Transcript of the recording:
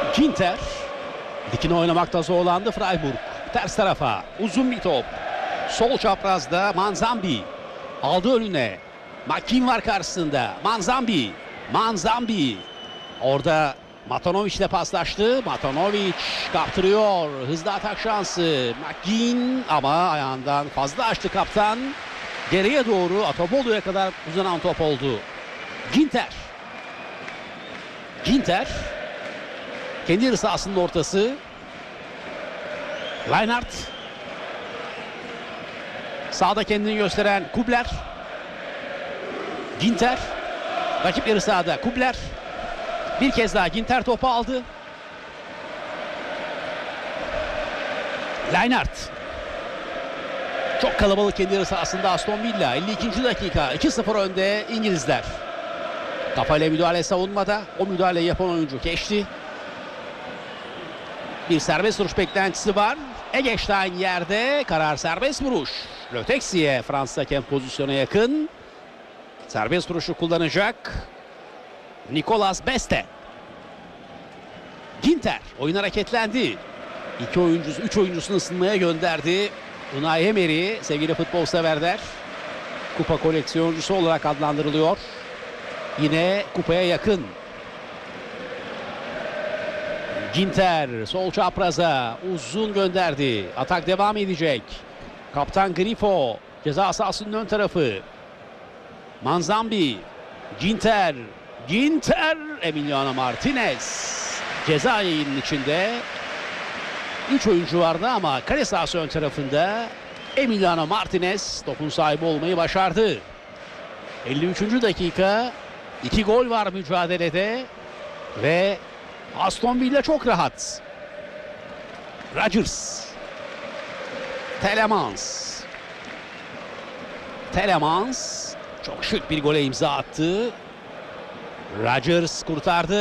Ginter. Dikine oynamakta zorlandı Freiburg. Ters tarafa uzun bir top. Sol çaprazda Manzambi. Aldı önüne. Makin var karşısında. Manzambi. Orada Matanovic ile paslaştı. Matanovic kaptırıyor. Hızlı atak şansı. Makin ama ayağından fazla açtı kaptan. Geriye doğru Atobolu'ya kadar uzanan top oldu. Ginter. Kendi yarı sahasının ortası. Reinhardt. Sağda kendini gösteren Kubler. Ginter. Rakip yarı sahada Kubler. Bir kez daha Ginter topu aldı. Reinhardt. Çok kalabalık kendi yarı sahasında Aston Villa. 52. dakika. 2-0 önde İngilizler. Kafayla müdahale savunmada. O müdahaleyi yapan oyuncu geçti. Bir serbest vuruş beklentisi var. Eggestein yerde. Karar serbest vuruş. Le Texier Fransız hakem pozisyona yakın. Serbest vuruşu kullanacak. Nicolas Beste. Ginter oyun hareketlendi. 3 oyuncusunu ısınmaya gönderdi. Unai Emery sevgili futbol severler. Kupa koleksiyoncusu olarak adlandırılıyor. Yine kupaya yakın. Ginter sol çapraza uzun gönderdi. Atak devam edecek. Kaptan Grifo ceza sahasının ön tarafı. Manzambi. Ginter. Emiliano Martinez. Ceza yayının içinde. 3 oyuncu vardı ama kale sahası ön tarafında Emiliano Martinez topun sahibi olmayı başardı. 53. dakika. 2 gol var mücadelede ve Aston Villa çok rahat. Rodgers. Telemans çok şık bir gole imza attı. Rodgers kurtardı.